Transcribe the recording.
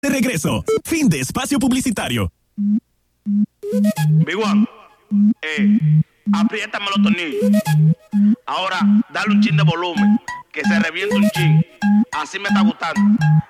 De regreso. Fin de espacio publicitario. Big One, apriétame los tornillos. Ahora, dale un chin de volumen, que se reviente un chin. Así me está gustando.